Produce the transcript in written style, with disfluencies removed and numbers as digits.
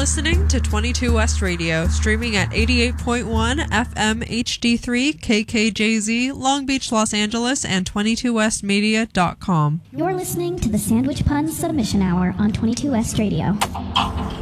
listening to 22 West Radio, streaming at 88.1 FM HD3 KKJZ, Long Beach, Los Angeles, and 22westmedia.com. You're listening to the Sandwich Pun Submission Hour on 22 West Radio.